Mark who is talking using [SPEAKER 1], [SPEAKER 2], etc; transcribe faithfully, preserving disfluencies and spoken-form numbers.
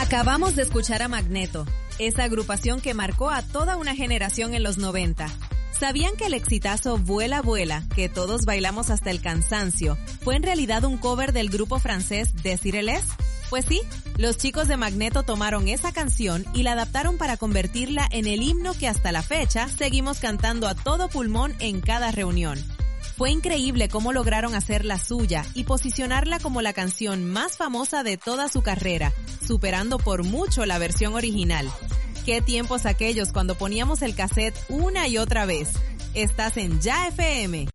[SPEAKER 1] Acabamos de escuchar a Magneto, esa agrupación que marcó a toda una generación en los noventa. ¿Sabían que el exitazo Vuela Vuela, que todos bailamos hasta el cansancio, fue en realidad un cover del grupo francés Désiré-les? Pues sí, los chicos de Magneto tomaron esa canción y la adaptaron para convertirla en el himno que hasta la fecha seguimos cantando a todo pulmón en cada reunión. Fue increíble cómo lograron hacerla suya y posicionarla como la canción más famosa de toda su carrera, superando por mucho la versión original. Qué tiempos aquellos cuando poníamos el cassette una y otra vez. Estás en Ya F M.